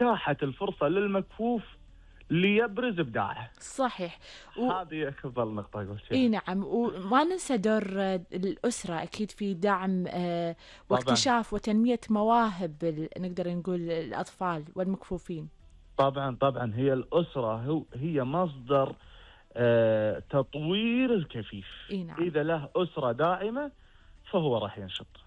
اتاحت الفرصة للمكفوف ليبرز إبداعه. صحيح. هذه أفضل نقطة قلتها. اي نعم، وما ننسى دور الأسرة أكيد في دعم طبعا واكتشاف وتنمية مواهب نقدر نقول الأطفال والمكفوفين. طبعا هي الأسرة هي مصدر تطوير الكفيف. اي نعم. إذا له أسرة داعمة فهو راح ينشط.